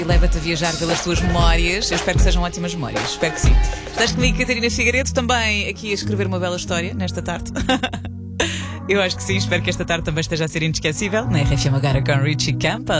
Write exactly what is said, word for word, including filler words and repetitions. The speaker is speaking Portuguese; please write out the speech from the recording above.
E leva-te a viajar pelas tuas memórias. Eu espero que sejam ótimas memórias. Espero que sim. Estás comigo, Catarina Figueiredo, também aqui a escrever uma bela história nesta tarde. Eu acho que sim. Espero que esta tarde também esteja a ser inesquecível. Na R F M agora com Richie Campbell.